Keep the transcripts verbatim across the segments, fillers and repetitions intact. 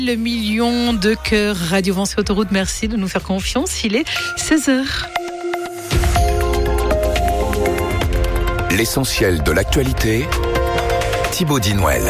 Le million de cœurs, Radio Vinci Autoroute, merci de nous faire confiance. Il est seize heures. L'essentiel de l'actualité, Thibaut Dinouel.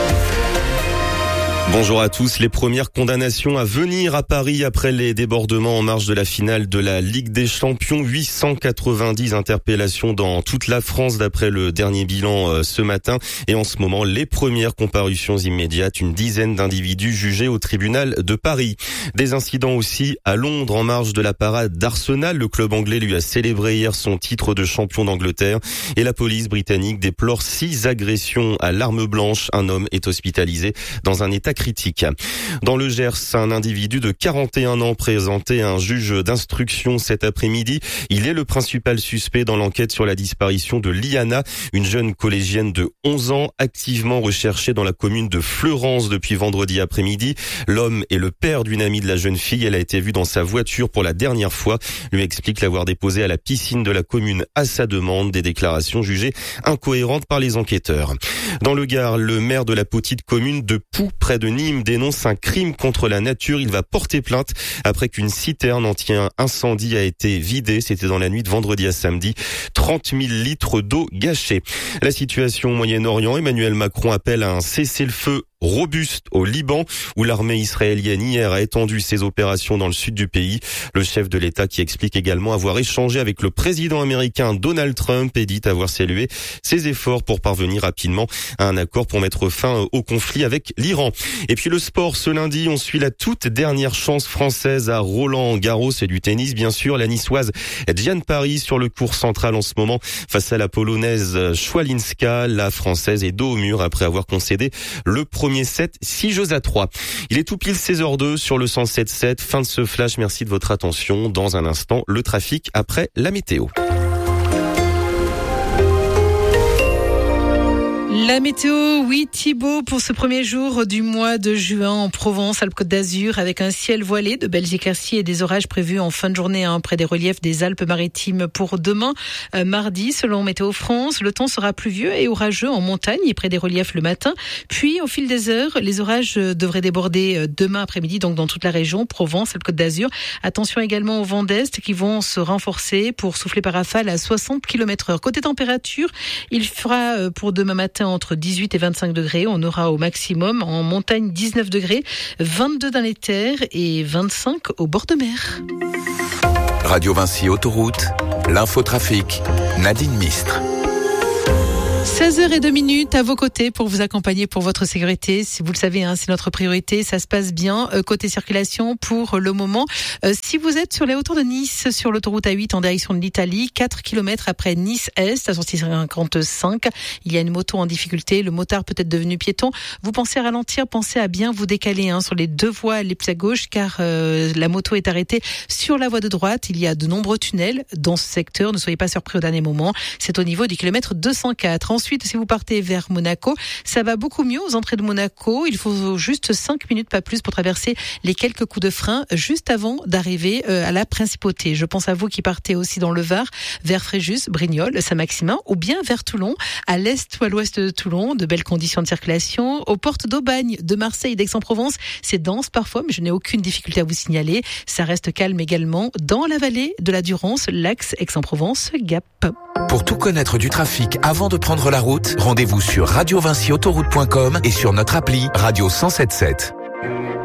Bonjour à tous. Les premières condamnations à venir à Paris après les débordements en marge de la finale de la Ligue des Champions. huit cent quatre-vingt-dix interpellations dans toute la France d'après le dernier bilan euh, ce matin. Et en ce moment, les premières comparutions immédiates. Une dizaine d'individus jugés au tribunal de Paris. Des incidents aussi à Londres en marge de la parade d'Arsenal. Le club anglais lui a célébré hier son titre de champion d'Angleterre. Et la police britannique déplore six agressions à l'arme blanche. Un homme est hospitalisé dans un état critique. Dans le Gers, un individu de quarante et un ans présenté à un juge d'instruction cet après-midi. Il est le principal suspect dans l'enquête sur la disparition de Liana, une jeune collégienne de onze ans, activement recherchée dans la commune de Fleurance depuis vendredi après-midi. L'homme est le père d'une amie de la jeune fille. Elle a été vue dans sa voiture pour la dernière fois. Lui explique l'avoir déposée à la piscine de la commune à sa demande. Des déclarations jugées incohérentes par les enquêteurs. Dans le Gard, le maire de la petite commune de Poux, près de Nîmes, dénonce un crime contre la nature. Il va porter plainte après qu'une citerne anti-incendie a été vidée. C'était dans la nuit de vendredi à samedi. trente mille litres d'eau gâchée. La situation au Moyen-Orient, Emmanuel Macron appelle à un cessez-le-feu robuste au Liban, où l'armée israélienne hier a étendu ses opérations dans le sud du pays. Le chef de l'État qui explique également avoir échangé avec le président américain Donald Trump et dit avoir salué ses efforts pour parvenir rapidement à un accord pour mettre fin au conflit avec l'Iran. Et puis le sport, ce lundi, on suit la toute dernière chance française à Roland-Garros et du tennis, bien sûr. La niçoise Diane Paris sur le court central en ce moment face à la polonaise Schwalinska. La française est dos au mur après avoir concédé le premier Premier set, six jeux à trois. Il est tout pile seize heures deux sur le cent sept virgule sept. Fin de ce flash, merci de votre attention. Dans un instant, le trafic après la météo. La météo, oui Thibaut, pour ce premier jour du mois de juin en Provence, Alpes-Côte d'Azur, avec un ciel voilé, de belles éclaircies et des orages prévus en fin de journée hein, près des reliefs des Alpes-Maritimes pour demain, euh, mardi, selon Météo France. Le temps sera pluvieux et orageux en montagne et près des reliefs le matin. Puis, au fil des heures, les orages devraient déborder demain après-midi, donc dans toute la région, Provence, Alpes-Côte d'Azur. Attention également aux vents d'Est qui vont se renforcer pour souffler par rafale à soixante kilomètres heure. Côté température, il fera pour demain matin entre dix-huit et vingt-cinq degrés. On aura au maximum en montagne dix-neuf degrés, vingt-deux dans les terres et vingt-cinq au bord de mer. Radio Vinci Autoroute, l'infotrafic, Nadine Mistre. seize heures zéro deux à vos côtés pour vous accompagner pour votre sécurité. Si vous le savez, hein, c'est notre priorité. Ça se passe bien. Euh, côté circulation pour le moment. Euh, si vous êtes sur les hauteurs de Nice, sur l'autoroute A huit en direction de l'Italie, quatre kilomètres après Nice-Est, à sortie cinquante-cinq, il y a une moto en difficulté. Le motard peut être devenu piéton. Vous pensez à ralentir, pensez à bien vous décaler hein, sur les deux voies les plus à gauche, car euh, la moto est arrêtée sur la voie de droite. Il y a de nombreux tunnels dans ce secteur. Ne soyez pas surpris au dernier moment. C'est au niveau du kilomètre deux cent quatre. Ensuite, si vous partez vers Monaco, ça va beaucoup mieux aux entrées de Monaco. Il faut juste cinq minutes, pas plus, pour traverser les quelques coups de frein juste avant d'arriver à la Principauté. Je pense à vous qui partez aussi dans le Var, vers Fréjus, Brignoles, Saint-Maximin, ou bien vers Toulon, à l'est ou à l'ouest de Toulon. De belles conditions de circulation. Aux portes d'Aubagne, de Marseille, d'Aix-en-Provence, c'est dense parfois, mais je n'ai aucune difficulté à vous signaler. Ça reste calme également dans la vallée de la Durance, l'axe Aix-en-Provence, Gap. Pour tout connaître du trafic avant de prendre la route, rendez-vous sur radio vinci autoroute point com et sur notre appli Radio cent sept virgule sept.